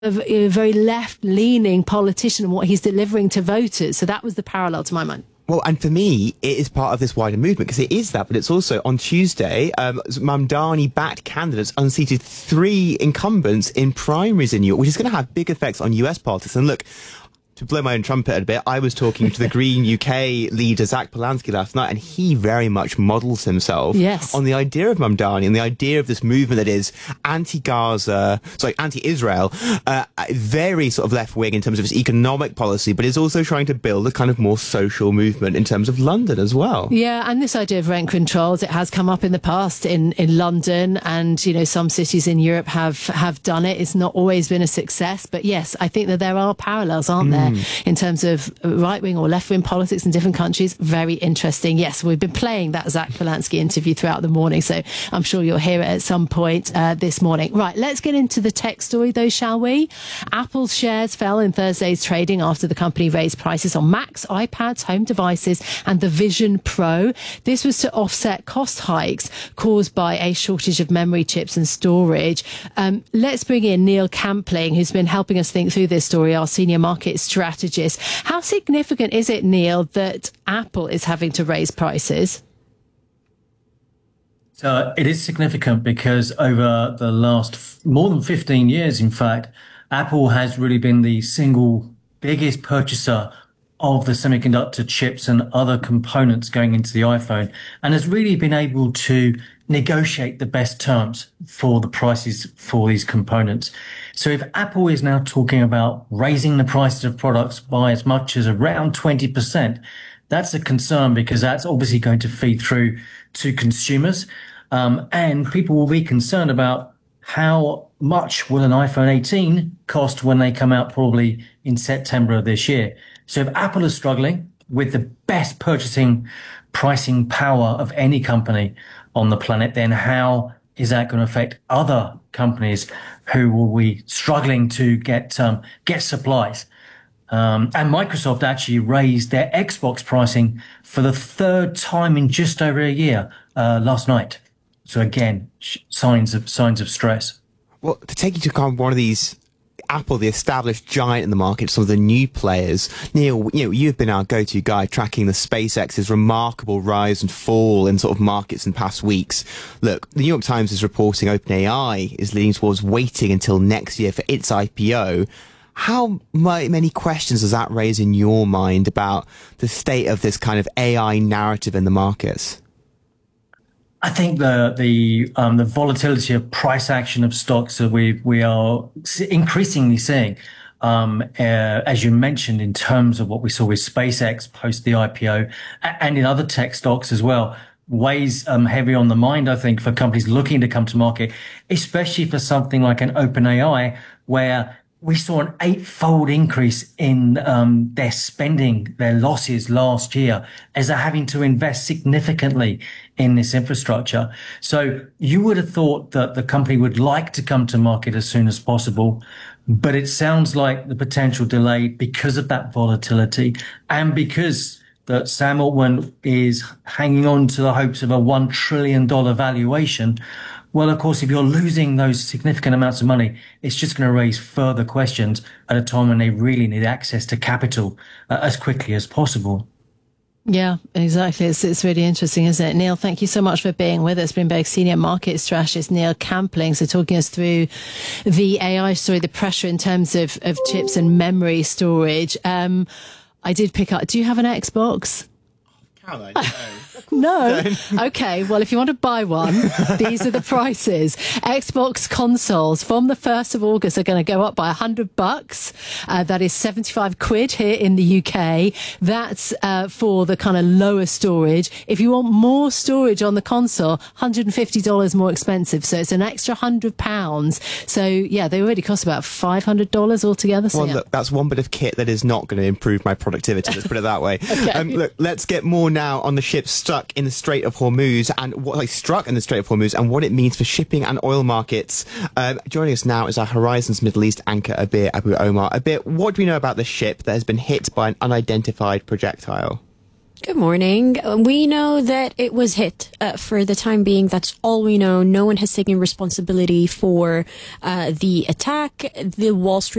a very left-leaning politician and what he's delivering to voters. So that was the parallel to my mind. Well, and for me, it is part of this wider movement, because it is that, but it's also on Tuesday, Mamdani-backed candidates unseated 3 incumbents in primaries in New York, which is going to have big effects on US politics. And look, to blow my own trumpet a bit, I was talking to the Green UK leader, Zach Polanski, last night, and he very much models himself on the idea of Mamdani and the idea of this movement that is anti-Gaza, anti-Israel, very sort of left-wing in terms of its economic policy, but is also trying to build a kind of more social movement in terms of London as well. Yeah, and this idea of rent controls, it has come up in the past in London, and, you know, some cities in Europe have done it. It's not always been a success, but yes, I think that there are parallels, aren't there? In terms of right-wing or left-wing politics in different countries. Very interesting. Yes, we've been playing that Zach Polanski interview throughout the morning, so I'm sure you'll hear it at some point this morning. Right, let's get into the tech story though, shall we? Apple's shares fell in Thursday's trading after the company raised prices on Macs, iPads, home devices and the Vision Pro. This was to offset cost hikes caused by a shortage of memory chips and storage. Let's bring in Neil Campling, who's been helping us think through this story, our senior market strategist. How significant is it, Neil, that Apple is having to raise prices? So it is significant because over the last more than 15 years, in fact, Apple has really been the single biggest purchaser of the semiconductor chips and other components going into the iPhone, and has really been able to negotiate the best terms for the prices for these components. So if Apple is now talking about raising the prices of products by as much as around 20%, that's a concern, because that's obviously going to feed through to consumers. And people will be concerned about how much will an iPhone 18 cost when they come out probably in September of this year. So if Apple is struggling with the best pricing power of any company on the planet, then how is that going to affect other companies who will be struggling to get supplies? And Microsoft actually raised their Xbox pricing for the 3rd time in just over a year last night. So again, signs of stress. Well, to take you to kind of one of these, Apple, the established giant in the market, some of the new players. Neil, you've been our go-to guy tracking the SpaceX's remarkable rise and fall in sort of markets in past weeks. Look, the New York Times is reporting OpenAI is leaning towards waiting until next year for its IPO. How many questions does that raise in your mind about the state of this kind of AI narrative in the markets? I think the volatility of price action of stocks that we are increasingly seeing, as you mentioned, in terms of what we saw with SpaceX post the IPO and in other tech stocks as well, weighs heavy on the mind, I think, for companies looking to come to market, especially for something like an OpenAI, where we saw an 8-fold increase in their spending, their losses last year, as they're having to invest significantly in this infrastructure. So you would have thought that the company would like to come to market as soon as possible, but it sounds like the potential delay because of that volatility and because that Sam Altman is hanging on to the hopes of a $1 trillion valuation. Well, of course, if you're losing those significant amounts of money, it's just going to raise further questions at a time when they really need access to capital as quickly as possible. Yeah, exactly. It's really interesting, isn't it? Neil, thank you so much for being with us. Bloomberg senior market strategist Neil Campling. So talking us through the AI story, the pressure in terms of chips and memory storage. I did pick up. Do you have an Xbox? Can I? No. Okay. Well, if you want to buy one, these are the prices. Xbox consoles from the 1st of August are going to go up by $100. That is 75 quid here in the UK. That's for the kind of lower storage. If you want more storage on the console, $150 more expensive. So it's an extra £100. So yeah, they already cost about $500 altogether. So, well, look, that's one bit of kit that is not going to improve my productivity. Let's put it that way. Okay. Look, let's get more now on the ship stuck in the Strait of Hormuz and struck in the Strait of Hormuz and what it means for shipping and oil markets. Joining us now is our Horizons Middle East anchor, Abir Abu Omar. Abir, what do we know about the ship that has been hit by an unidentified projectile? Good morning. We know that it was hit for the time being. That's all we know. No one has taken responsibility for the attack. The Wall Street